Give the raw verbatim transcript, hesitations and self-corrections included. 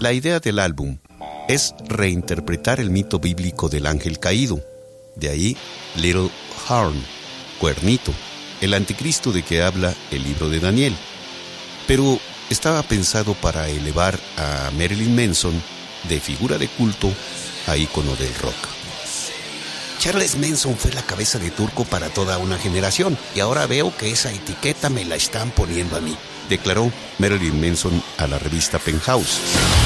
La idea del álbum es reinterpretar el mito bíblico del ángel caído. De ahí Little Horn, cuernito, el anticristo de que habla el libro de Daniel. Pero estaba pensado para elevar a Marilyn Manson de figura de culto a ícono del rock. Charles Manson fue la cabeza de turco para toda una generación y ahora veo que esa etiqueta me la están poniendo a mí, declaró Marilyn Manson a la revista Penthouse.